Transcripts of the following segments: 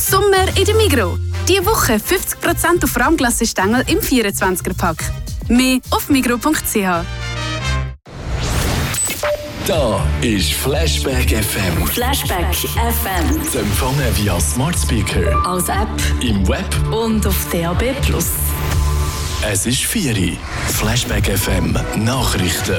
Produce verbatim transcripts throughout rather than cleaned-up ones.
Sommer in der Migros. Diese Woche fünfzig Prozent auf Rahmglassestängel im vierundzwanziger-Pack. Mehr auf migros punkt c h. Da ist Flashback F M. Flashback F M. Zu empfangen via Smart Speaker, als App im Web und auf D A B plus. Es ist vier Uhr. Flashback F M Nachrichten.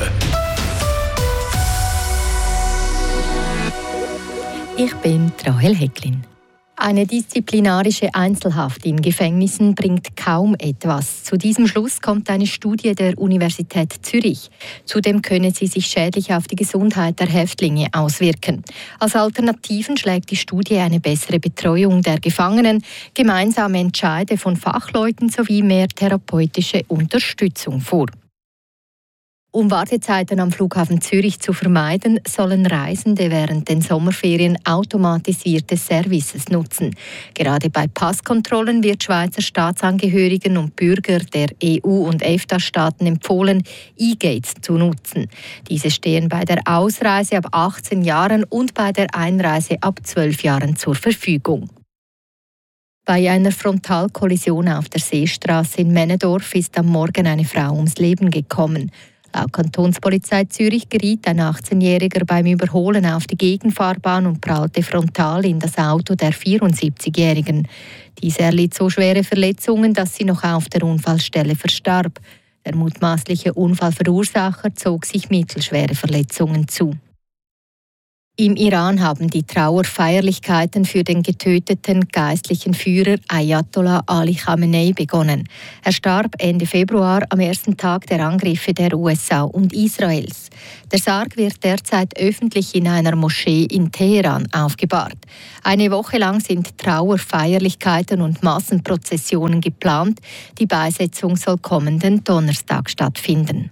Ich bin Rahel Hecklin. Eine disziplinarische Einzelhaft in Gefängnissen bringt kaum etwas. Zu diesem Schluss kommt eine Studie der Universität Zürich. Zudem können sie sich schädlich auf die Gesundheit der Häftlinge auswirken. Als Alternativen schlägt die Studie eine bessere Betreuung der Gefangenen, gemeinsame Entscheide von Fachleuten sowie mehr therapeutische Unterstützung vor. Um Wartezeiten am Flughafen Zürich zu vermeiden, sollen Reisende während den Sommerferien automatisierte Services nutzen. Gerade bei Passkontrollen wird Schweizer Staatsangehörigen und Bürger der E U- und EFTA-Staaten empfohlen, E-Gates zu nutzen. Diese stehen bei der Ausreise ab achtzehn Jahren und bei der Einreise ab zwölf Jahren zur Verfügung. Bei einer Frontalkollision auf der Seestraße in Männedorf ist am Morgen eine Frau ums Leben gekommen. Laut Kantonspolizei Zürich geriet ein achtzehnjähriger beim Überholen auf die Gegenfahrbahn und prallte frontal in das Auto der vierundsiebzigjährigen. Diese erlitt so schwere Verletzungen, dass sie noch auf der Unfallstelle verstarb. Der mutmaßliche Unfallverursacher zog sich mittelschwere Verletzungen zu. Im Iran haben die Trauerfeierlichkeiten für den getöteten geistlichen Führer Ayatollah Ali Khamenei begonnen. Er starb Ende Februar am ersten Tag der Angriffe der U S A und Israels. Der Sarg wird derzeit öffentlich in einer Moschee in Teheran aufgebahrt. Eine Woche lang sind Trauerfeierlichkeiten und Massenprozessionen geplant. Die Beisetzung soll kommenden Donnerstag stattfinden.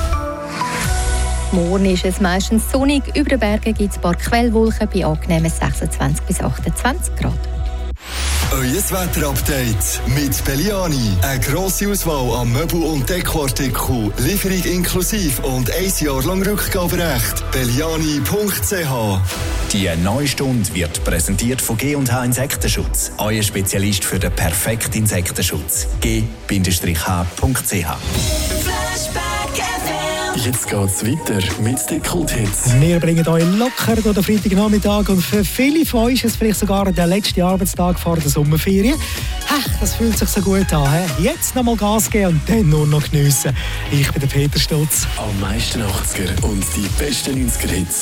Morgen ist es meistens sonnig, über den Bergen gibt es ein paar Quellwolken bei angenehmen sechsundzwanzig bis achtundzwanzig Grad. Euer Wetterupdate mit Belliani. Eine grosse Auswahl an Möbel- und Dekoartikeln, Lieferung inklusive und ein Jahr lang Rückgaberecht. Belliani punkt c h. Die neue Stunde wird präsentiert von G und H Insektenschutz. Euer Spezialist für den perfekten Insektenschutz. G H punkt c h. Jetzt geht's weiter mit den Kulthits. Wir bringen euch locker durch den Freitagnachmittag und für viele von euch ist es vielleicht sogar der letzte Arbeitstag vor der Sommerferien. Ach, das fühlt sich so gut an. He? Jetzt nochmal Gas geben und dann nur noch geniessen. Ich bin der Peter Stutz. Am meisten achtziger und die besten neunziger Hits